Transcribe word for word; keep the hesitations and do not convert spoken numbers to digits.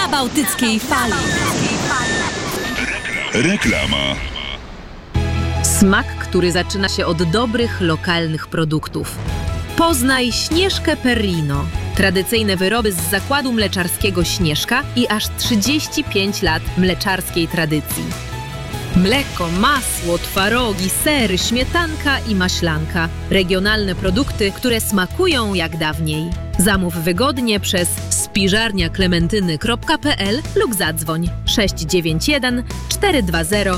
na bałtyckiej fali. Reklama. Smak, który zaczyna się od dobrych, lokalnych produktów. Poznaj Śnieżkę Perlino. Tradycyjne wyroby z zakładu mleczarskiego Śnieżka i aż trzydzieści pięć lat mleczarskiej tradycji. Mleko, masło, twarogi, sery, śmietanka i maślanka. Regionalne produkty, które smakują jak dawniej. Zamów wygodnie przez spiżarnia klementyny kropka p l lub zadzwoń sześć dziewięć jeden cztery dwa zero